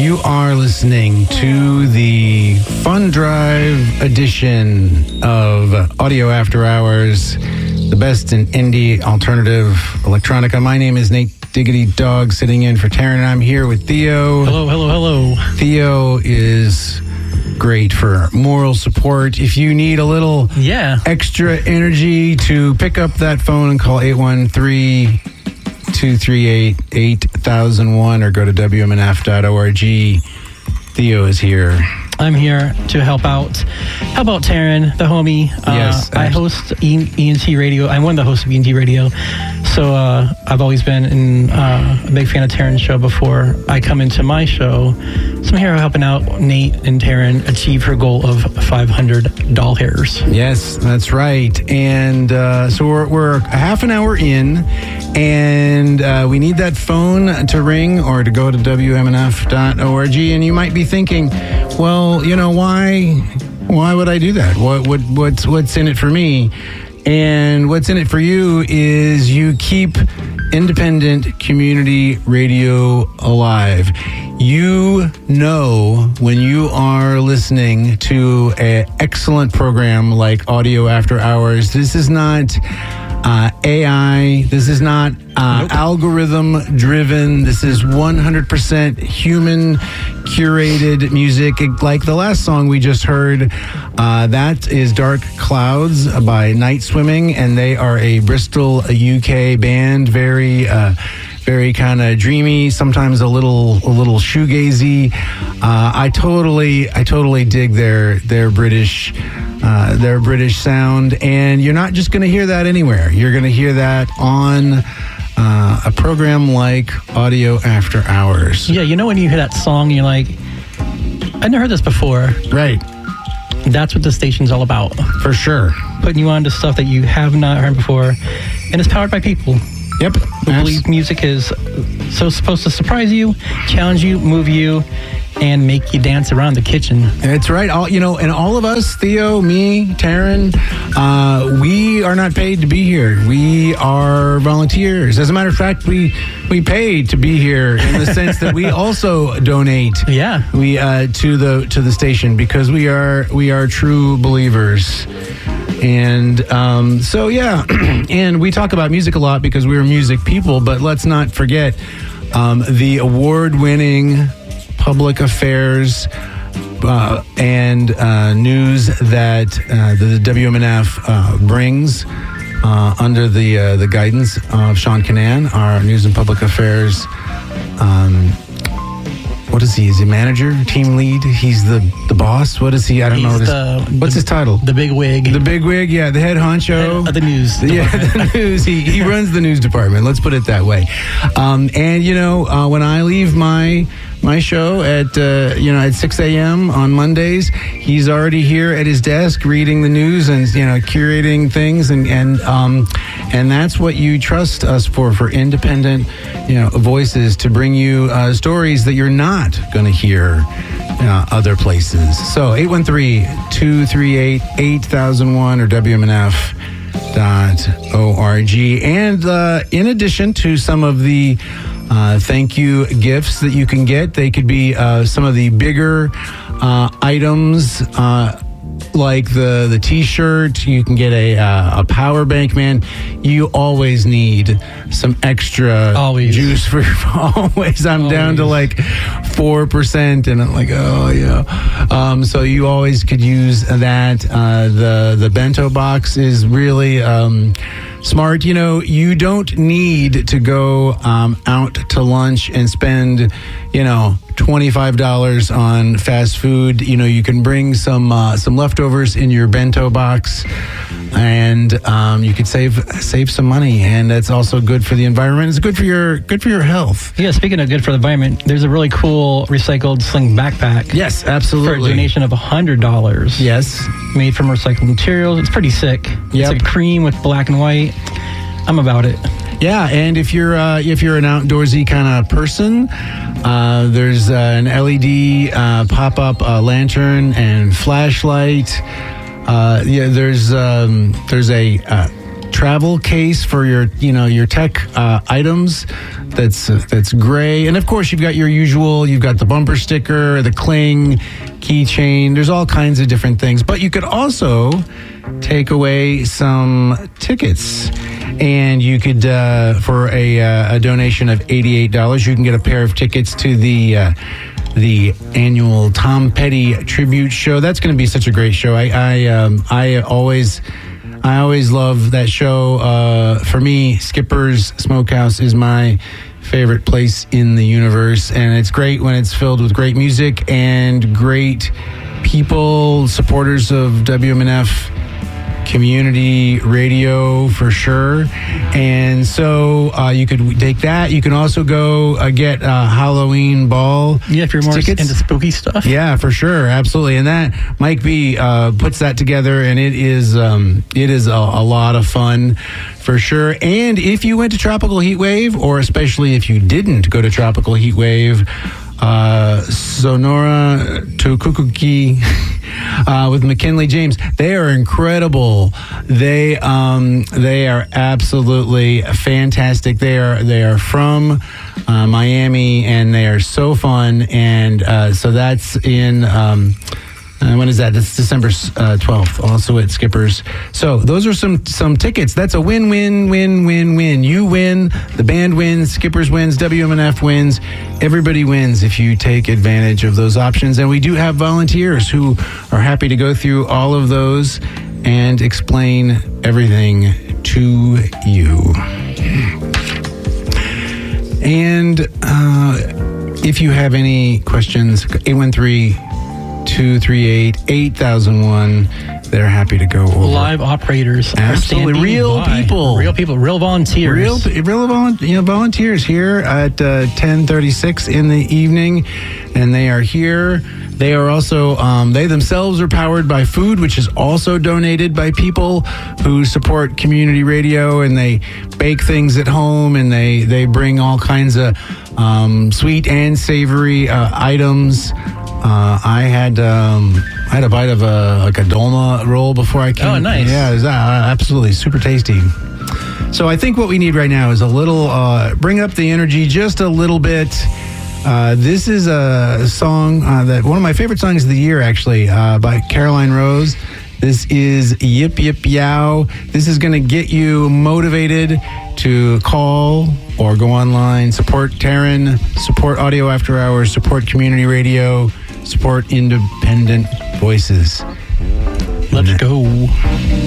You are listening to the Fun Drive edition of Audio After Hours, the best in indie, alternative, electronica. My name is Nate Diggity Dog, sitting in for Taryn, and I'm here with Theo. Hello. Theo is great for moral support. If you need a little extra energy, to pick up that phone and call 813-238-8001 or go to WMNF.org. Theo is here. I'm here to help out Taryn, the homie. Yes. I host ENT Radio. I'm one of the hosts of ENT Radio. So I've always been a big fan of Taryn's show before I come into my show. So I'm here helping out Nate and Taryn achieve her goal of 500 doll hairs. Yes, that's right. And so we're a half an hour in, and we need that phone to ring or to go to WMNF.org. And you might be thinking, well, you know, why would I do that? What's in it for me? And what's in it for you is you keep independent community radio alive. You know when you are listening to an excellent program like Audio After Hours, this is not AI. This is not algorithm driven. This is 100% human curated music. Like the last song we just heard, that is Dark Clouds by Night Swimming, and they are a Bristol, UK band. Very kind of dreamy, sometimes a little shoegazy. I totally dig their British sound, and you're not just going to hear that anywhere. You're going to hear that on a program like Audio After Hours. Yeah, you know when you hear that song, you're like, I've never heard this before. Right. That's what the station's all about. For sure. Putting you on to stuff that you have not heard before, and it's powered by people. Yep. I believe music is so supposed to surprise you, challenge you, move you, and make you dance around the kitchen. That's right. And all of us, Theo, me, Taryn, we are not paid to be here. We are volunteers. As a matter of fact, we pay to be here in the sense that we also donate. Yeah. We to the station because we are true believers. And and we talk about music a lot because we're music people, but let's not forget the award-winning public affairs and news that the WMNF brings under the guidance of Sean Canan, our news and public affairs. What is he? Is he manager, team lead? He's the boss? What is he? I don't know. What's his title? The big wig. The big wig, yeah. The head honcho. Of the news. Yeah, the news. He runs the news department. Let's put it that way. When I leave my show at 6 a.m. on Mondays, he's already here at his desk reading the news and curating things, and that's what you trust us for independent voices to bring you stories that you're not going to hear other places. So 813-238-8001 or WMNF.org. And in addition to some of the thank you gifts that you can get, they could be some of the bigger items like the t-shirt. You can get a power bank, man. You always need some extra juice for your always. I'm down to like 4%, and I'm like, oh yeah. So you always could use that. The bento box is really smart. You don't need to go out to lunch and spend $25 on fast food. You can bring some leftovers in your bento box, and you could save some money, and that's also good for the environment. It's good for your health. Yeah, speaking of good for the environment, there's a really cool recycled sling backpack. Yes, absolutely. For a donation of $100. Yes. Made from recycled materials. It's pretty sick. Yep. It's like cream with black and white. I'm about it. Yeah, and if you're an outdoorsy kind of person, there's an LED pop-up lantern and flashlight. There's a travel case for your tech items. That's gray, and of course you've got your usual. You've got the bumper sticker, the cling, keychain. There's all kinds of different things, but you could also take away some tickets. And you could, for a donation of $88, you can get a pair of tickets to the annual Tom Petty tribute show. That's going to be such a great show. I always love that show. For me, Skipper's Smokehouse is my favorite place in the universe, and it's great when it's filled with great music and great people, supporters of WMNF community radio for sure. And so you could take that. You can also go get Halloween ball. Yeah, if you're more tickets. into spooky stuff. Yeah, for sure, absolutely. And that Mike B puts that together, and it is a lot of fun for sure. And if you went to Tropical Heatwave, or especially if you didn't go to Tropical Heatwave, Sonora to Kukuki with McKinley James, they are incredible. They are absolutely fantastic. They are from Miami, and they are so fun. And so that's in when is that? That's December 12th, also at Skipper's. So those are some tickets. That's a win-win-win-win-win. You win, the band wins, Skipper's wins, WMNF wins. Everybody wins if you take advantage of those options. And we do have volunteers who are happy to go through all of those and explain everything to you. And if you have any questions, 813-238-8001. They're happy to go over. Live operators. Absolutely. Real people, real volunteers. Real volunteers here at 10:36 in the evening, and they are here. They are also, they themselves are powered by food, which is also donated by people who support community radio, and they bake things at home, and they bring all kinds of sweet and savory items. I had a bite of a dolma roll before I came. Oh, nice. Yeah, it was absolutely super tasty. So I think what we need right now is a little, bring up the energy just a little bit. This is a song that one of my favorite songs of the year, actually, by Caroline Rose. This is Yip Yip Yow. This is going to get you motivated to call or go online, support Taryn, support Audio After Hours, support community radio, support independent voices. Let's go.